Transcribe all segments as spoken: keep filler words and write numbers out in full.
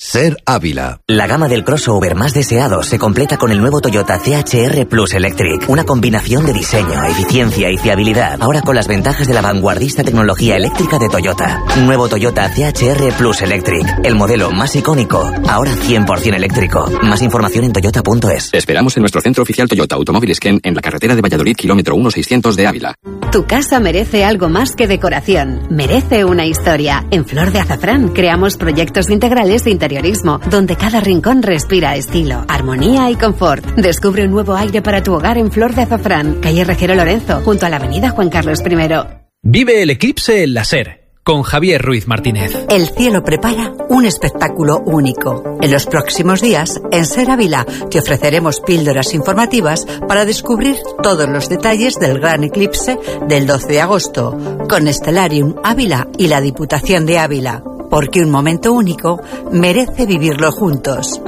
Ser Ávila. La gama del crossover más deseado se completa con el nuevo Toyota C H R Plus Electric. Una combinación de diseño, eficiencia y fiabilidad. Ahora con las ventajas de la vanguardista tecnología eléctrica de Toyota. Nuevo Toyota C H R Plus Electric. El modelo más icónico. Ahora cien por ciento eléctrico. Más información en toyota punto es. Esperamos en nuestro centro oficial Toyota Automóviles Ken en la carretera de Valladolid, kilómetro uno seiscientos de Ávila. Tu casa merece algo más que decoración. Merece una historia. En Flor de Azafrán creamos proyectos integrales de interiorismo, donde cada rincón respira estilo, armonía y confort. Descubre un nuevo aire para tu hogar en Flor de Azafrán, calle Regero Lorenzo, junto a la avenida Juan Carlos primero. Vive el eclipse en la SER, con Javier Ruiz Martínez. El cielo prepara un espectáculo único. En los próximos días, en SER Ávila, te ofreceremos píldoras informativas para descubrir todos los detalles del gran eclipse del doce de agosto, con Stellarium Ávila y la Diputación de Ávila. Porque un momento único merece vivirlo juntos.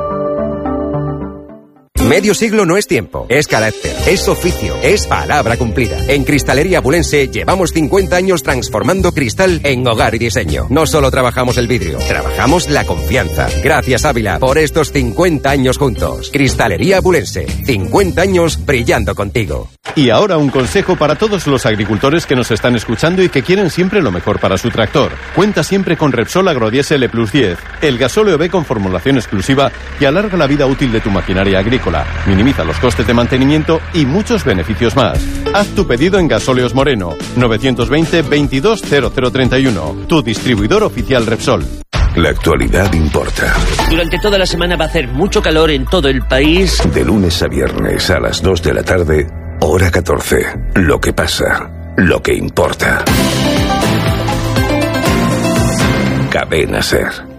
Medio siglo no es tiempo, es carácter, es oficio, es palabra cumplida. En Cristalería Abulense llevamos cincuenta años transformando cristal en hogar y diseño. No solo trabajamos el vidrio, trabajamos la confianza. Gracias Ávila por estos cincuenta años juntos. Cristalería Abulense, cincuenta años brillando contigo. Y ahora un consejo para todos los agricultores que nos están escuchando y que quieren siempre lo mejor para su tractor. Cuenta siempre con Repsol Agrodiesel E Plus diez, el gasóleo B con formulación exclusiva que alarga la vida útil de tu maquinaria agrícola, minimiza los costes de mantenimiento y muchos beneficios más. Haz tu pedido en Gasóleos Moreno, novecientos veinte veintidós cero cero treinta y uno, tu distribuidor oficial Repsol. La actualidad importa. Durante toda la semana va a hacer mucho calor en todo el país. De lunes a viernes a las dos de la tarde, hora catorce. Lo que pasa, lo que importa. Cadena SER.